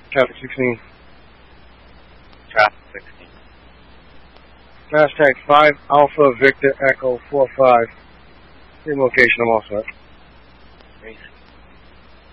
Traffic 16. Traffic 16. Fast tag 5 Alpha Victor Echo 45. Same location, I'm all set. 3